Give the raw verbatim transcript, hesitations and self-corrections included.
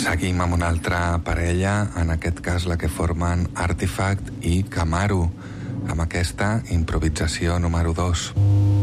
Seguim amb una altra parella, en aquest cas la que formen Artifact i Kamaru, amb aquesta improvisació número dos.